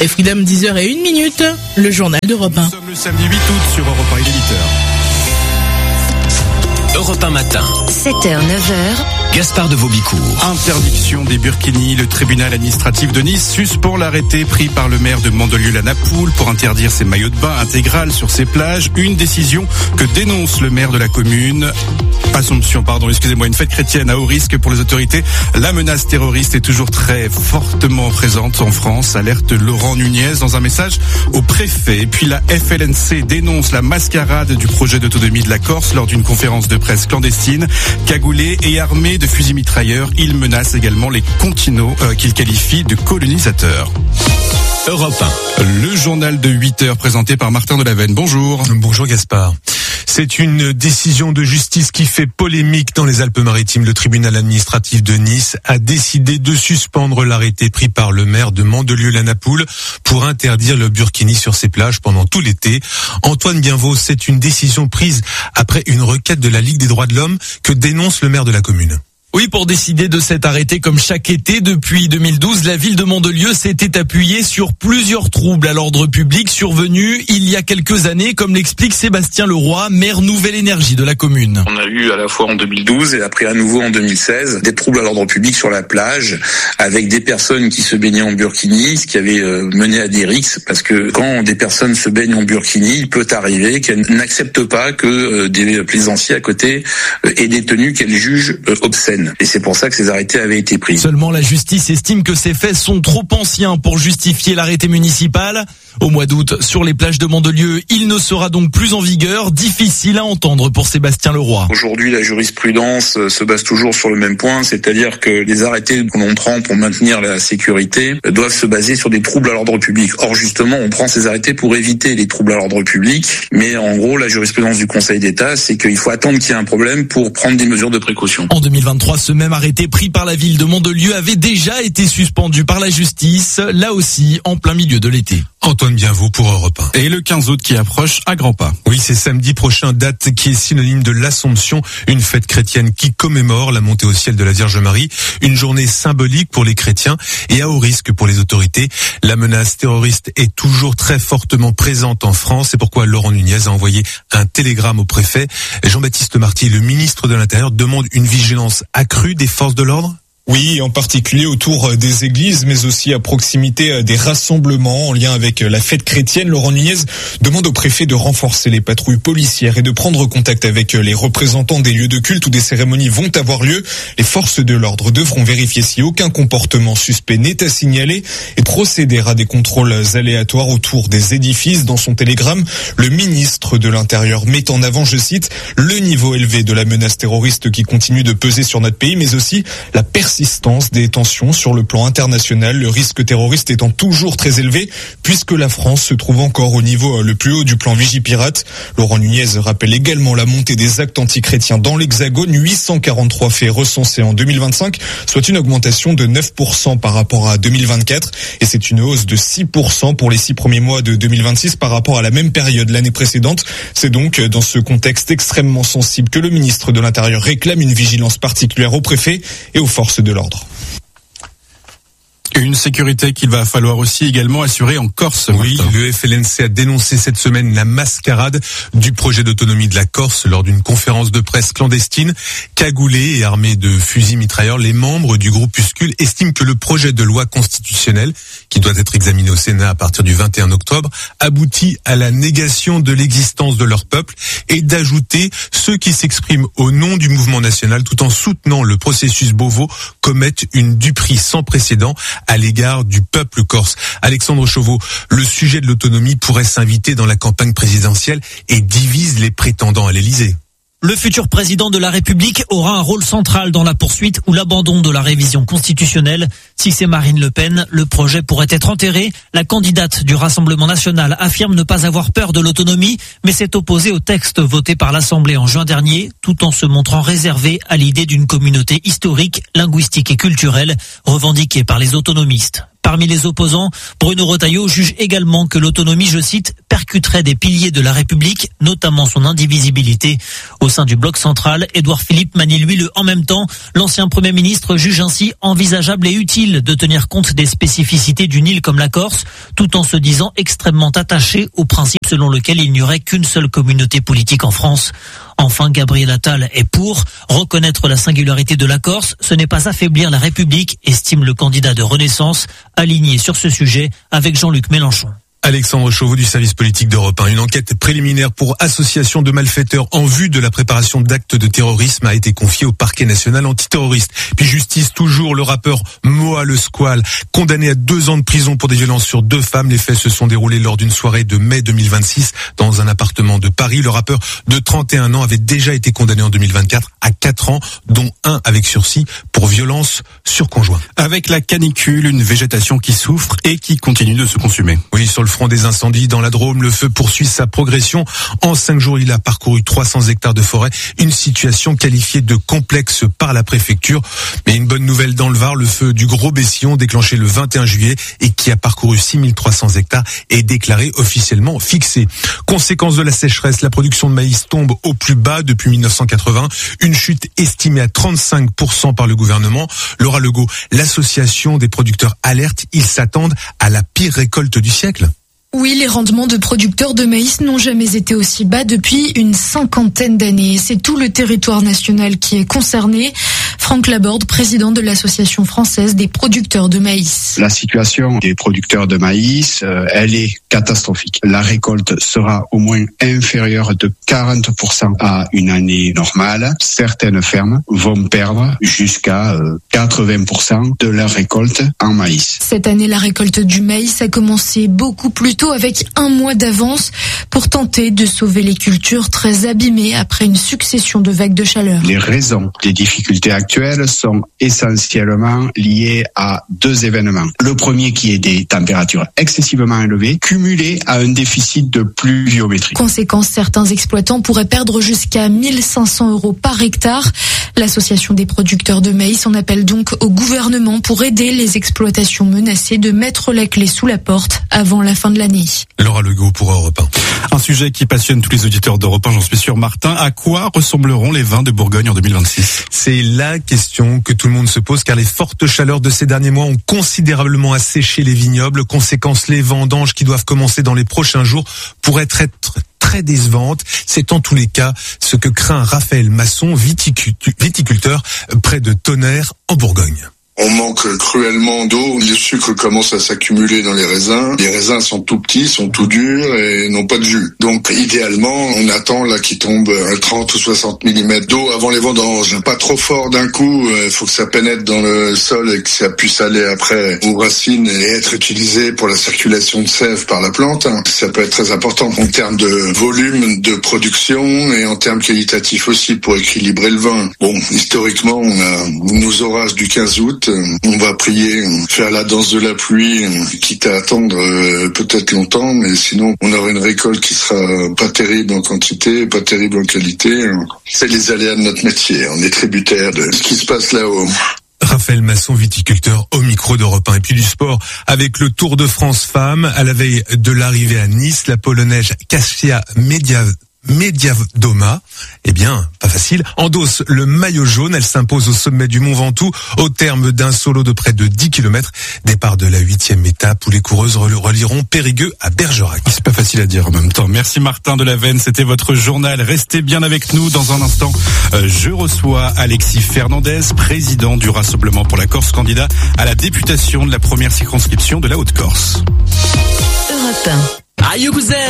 Et Freedom, 10h01, le journal d'Europe 1. Nous sommes le samedi 8 août sur Europe 1, il est 8h. Europe 1 matin. 7h, 9h. Gaspard de Vaubicourt. Interdiction des burkinis. Le tribunal administratif de Nice suspend l'arrêté pris par le maire de Mandelieu-la-Napoule pour interdire ses maillots de bain intégral sur ses plages. Une décision que dénonce le maire de la commune. Une fête chrétienne à haut risque pour les autorités. La menace terroriste est toujours très fortement présente en France, alerte Laurent Nunez dans un message au préfet. Et puis la FLNC dénonce la mascarade du projet d'autonomie de la Corse lors d'une conférence de presse clandestine. Cagoulés et armés de fusils mitrailleurs, ils menacent également les continentaux qu'ils qualifient de colonisateurs. Europe 1. Le journal de 8h présenté par Martin Delavenne. Bonjour. Bonjour Gaspard. C'est une décision de justice qui fait polémique dans les Alpes-Maritimes. Le tribunal administratif de Nice a décidé de suspendre l'arrêté pris par le maire de Mandelieu-la-Napoule pour interdire le burkini sur ses plages pendant tout l'été. Antoine Bienvaux, c'est une décision prise après une requête de la Ligue des droits de l'homme que dénonce le maire de la commune. Oui, pour décider de cet arrêté, comme chaque été depuis 2012, la ville de Mandelieu s'était appuyée sur plusieurs troubles à l'ordre public survenus il y a quelques années, comme l'explique Sébastien Leroy, maire Nouvelle Énergie de la commune. On a eu à la fois en 2012 et après à nouveau en 2016 des troubles à l'ordre public sur la plage avec des personnes qui se baignaient en burkini, ce qui avait mené à des rixes parce que quand des personnes se baignent en burkini, il peut arriver qu'elles n'acceptent pas que des plaisanciers à côté aient des tenues qu'elles jugent obscènes. Et c'est pour ça que ces arrêtés avaient été pris. Seulement, la justice estime que ces faits sont trop anciens pour justifier l'arrêté municipal. Au mois d'août, sur les plages de Mandelieu, il ne sera donc plus en vigueur. Difficile à entendre pour Sébastien Leroy. Aujourd'hui, la jurisprudence se base toujours sur le même point, c'est-à-dire que les arrêtés que l'on prend pour maintenir la sécurité doivent se baser sur des troubles à l'ordre public. Or, justement, on prend ces arrêtés pour éviter les troubles à l'ordre public. Mais en gros, la jurisprudence du Conseil d'État, c'est qu'il faut attendre qu'il y ait un problème pour prendre des mesures de précaution. En 2023, ce même arrêté pris par la ville de Mandelieu avait déjà été suspendu par la justice, là aussi en plein milieu de l'été. Antoine Bienvaux pour Europe 1. Et le 15 août qui approche à grands pas. Oui, c'est samedi prochain, date qui est synonyme de l'Assomption, une fête chrétienne qui commémore la montée au ciel de la Vierge Marie, une journée symbolique pour les chrétiens et à haut risque pour les autorités. La menace terroriste est toujours très fortement présente en France, c'est pourquoi Laurent Nunez a envoyé un télégramme au préfet. Jean-Baptiste Marty, le ministre de l'Intérieur, demande une vigilance accrue des forces de l'ordre. Oui, en particulier autour des églises, mais aussi à proximité des rassemblements en lien avec la fête chrétienne. Laurent Nunez demande au préfet de renforcer les patrouilles policières et de prendre contact avec les représentants des lieux de culte où des cérémonies vont avoir lieu. Les forces de l'ordre devront vérifier si aucun comportement suspect n'est à signaler et procéder à des contrôles aléatoires autour des édifices. Dans son télégramme, le ministre de l'Intérieur met en avant, je cite, le niveau élevé de la menace terroriste qui continue de peser sur notre pays, mais aussi la persistance des tensions sur le plan international, le risque terroriste étant toujours très élevé puisque la France se trouve encore au niveau le plus haut du plan Vigipirate. Laurent Nunez rappelle également la montée des actes antichrétiens dans l'Hexagone, 843 faits recensés en 2025, soit une augmentation de 9% par rapport à 2024 et c'est une hausse de 6% pour les 6 premiers mois de 2026 par rapport à la même période l'année précédente. C'est donc dans ce contexte extrêmement sensible que le ministre de l'Intérieur réclame une vigilance particulière au préfet et aux forces de l'ordre. Une sécurité qu'il va falloir aussi également assurer en Corse. Oui, le FLNC a dénoncé cette semaine la mascarade du projet d'autonomie de la Corse lors d'une conférence de presse clandestine. Cagoulés et armés de fusils mitrailleurs, les membres du groupuscule estiment que le projet de loi constitutionnelle, qui doit être examiné au Sénat à partir du 21 octobre, aboutit à la négation de l'existence de leur peuple et d'ajouter ceux qui s'expriment au nom du mouvement national tout en soutenant le processus Beauvau commettent une duperie sans précédent à l'égard du peuple corse. Alexandre Chauveau, le sujet de l'autonomie pourrait s'inviter dans la campagne présidentielle et divise les prétendants à l'Élysée. Le futur président de la République aura un rôle central dans la poursuite ou l'abandon de la révision constitutionnelle. Si c'est Marine Le Pen, le projet pourrait être enterré. La candidate du Rassemblement national affirme ne pas avoir peur de l'autonomie, mais s'est opposée au texte voté par l'Assemblée en juin dernier, tout en se montrant réservée à l'idée d'une communauté historique, linguistique et culturelle, revendiquée par les autonomistes. parmi les opposants. Bruno Retailleau juge également que l'autonomie, je cite, percuterait des piliers de la République, notamment son indivisibilité. Au sein du bloc central, Édouard Philippe manie lui le en même temps. L'ancien Premier ministre juge ainsi envisageable et utile de tenir compte des spécificités d'une île comme la Corse, tout en se disant extrêmement attaché au principe selon lequel il n'y aurait qu'une seule communauté politique en France. Enfin, Gabriel Attal est pour. Reconnaître la singularité de la Corse, ce n'est pas affaiblir la République, estime le candidat de Renaissance, aligné sur ce sujet avec Jean-Luc Mélenchon. Alexandre Chauveau du service politique d'Europe 1. Une enquête préliminaire pour association de malfaiteurs en vue de la préparation d'actes de terrorisme a été confiée au parquet national antiterroriste. Puis justice toujours, le rappeur Moa Le Squal, condamné à 2 ans de prison pour des violences sur 2 femmes. Les faits se sont déroulés lors d'une soirée de mai 2026 dans un appartement de Paris. Le rappeur de 31 ans avait déjà été condamné en 2024 à 4 ans, dont 1 avec sursis pour violence sur conjoint. Avec la canicule, une végétation qui souffre et qui continue de se consumer. Oui, sur le front des incendies dans la Drôme, le feu poursuit sa progression. En 5 jours, il a parcouru 300 hectares de forêt. Une situation qualifiée de complexe par la préfecture. Mais une bonne nouvelle dans le Var, le feu du Gros Bessillon, déclenché le 21 juillet et qui a parcouru 6300 hectares, est déclaré officiellement fixé. Conséquence de la sécheresse, la production de maïs tombe au plus bas depuis 1980. Une chute estimée à 35% par le gouvernement. Laura Legault, l'association des producteurs alerte, ils s'attendent à la pire récolte du siècle. Oui, les rendements de producteurs de maïs n'ont jamais été aussi bas depuis une 50aine d'années. C'est tout le territoire national qui est concerné. Franck Laborde, président de l'Association française des producteurs de maïs. La situation des producteurs de maïs, elle est catastrophique. La récolte sera au moins inférieure de 40% à une année normale. Certaines fermes vont perdre jusqu'à 80% de leur récolte en maïs. Cette année, la récolte du maïs a commencé beaucoup plus tôt, avec 1 mois d'avance, pour tenter de sauver les cultures très abîmées après une succession de vagues de chaleur. Les raisons des difficultés actuelles sont essentiellement liées à 2 événements. Le premier qui est des températures excessivement élevées, cumulées à un déficit de pluviométrie. Conséquence, certains exploitants pourraient perdre jusqu'à 1 500 € par hectare. L'association des producteurs de maïs en appelle donc au gouvernement pour aider les exploitations menacées de mettre la clé sous la porte avant la fin de l'année. Laura Legault pour Europe 1. Un sujet qui passionne tous les auditeurs d'Europe 1, j'en suis sûr. Martin, à quoi ressembleront les vins de Bourgogne en 2026 ? C'est la question que tout le monde se pose, car les fortes chaleurs de ces derniers mois ont considérablement asséché les vignobles. Conséquence, les vendanges qui doivent commencer dans les prochains jours pourraient être très décevantes. C'est en tous les cas ce que craint Raphaël Masson, viticulteur près de Tonnerre en Bourgogne. On manque cruellement d'eau, le sucre commence à s'accumuler dans les raisins sont tout petits, sont tout durs et n'ont pas de jus. Donc idéalement, on attend là qu'il tombe 30 ou 60 mm d'eau avant les vendanges. Pas trop fort d'un coup, il faut que ça pénètre dans le sol et que ça puisse aller après aux racines et être utilisé pour la circulation de sève par la plante. Ça peut être très important en termes de volume de production et en termes qualitatifs aussi pour équilibrer le vin. Bon, historiquement, on a nos orages du 15 août. On va prier, faire la danse de la pluie, quitte à attendre peut-être longtemps, mais sinon on aura une récolte qui sera pas terrible en quantité, pas terrible en qualité. C'est les aléas de notre métier, on est tributaire de ce qui se passe là-haut. Raphaël Masson, viticulteur au micro d'Europe 1. Et puis du sport avec le Tour de France femmes. À la veille de l'arrivée à Nice, la Polonaise Kasia Mediadoma, pas facile, endosse le maillot jaune. Elle s'impose au sommet du Mont Ventoux au terme d'un solo de près de 10 km. Départ de la 8e étape où les coureuses relieront Périgueux à Bergerac. C'est pas facile à dire en même temps. Merci Martin Delaveine, c'était votre journal. Restez bien avec nous. Dans un instant, je reçois Alexis Fernandez, président du Rassemblement pour la Corse, candidat à la députation de la première circonscription de la Haute-Corse. Europe 1. Are you there?